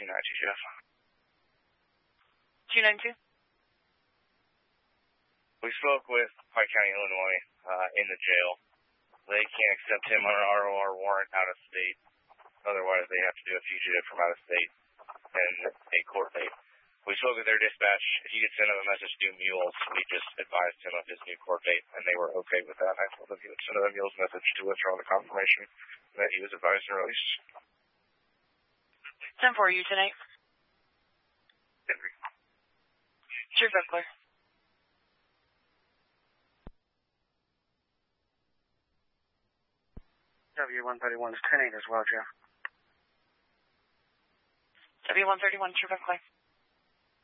Jeff. 292. We spoke with Pike County, Illinois, in the jail. They can't accept him on an ROR warrant out of state. Otherwise, they have to do a fugitive from out of state and a court date. We spoke with their dispatch. He could send him a message to Mules. We just advised him of his new court date, and they were okay with that. I told him he would send him a Mules message to withdraw the confirmation that he was advised and released. 10-4, you tonight. Henry. Sure, clear. W131 is 10-8 as well, Jeff. W131, true, clear.